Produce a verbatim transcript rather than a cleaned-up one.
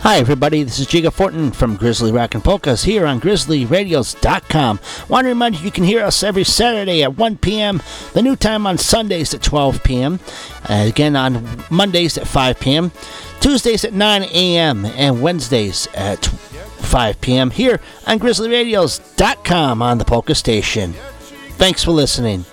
Hi everybody, this is Jiga Fortin from Grizzly Rock and Polkas here on Grizzly Radios dot com. Want to remind you you can hear us every Saturday at one p.m., the new time on Sundays at twelve p.m., uh, again on Mondays at five p.m., Tuesdays at nine a.m., and Wednesdays at five p.m. here on Grizzly Radios dot com on the Polka Station. Thanks for listening.